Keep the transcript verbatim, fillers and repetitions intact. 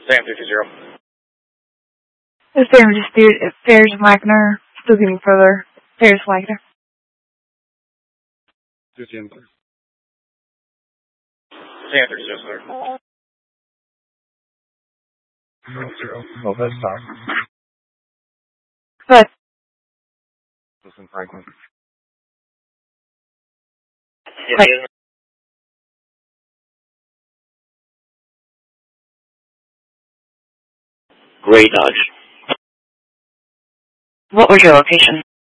Sam three two zero. Is there a dispute if Ferris Wagner still getting further? Ferris Wagner. Sam three zero, sir. Zero zero. No, that's not. But Listen, Franklin. Yeah, Wait. he is. Great Dodge. what was your location?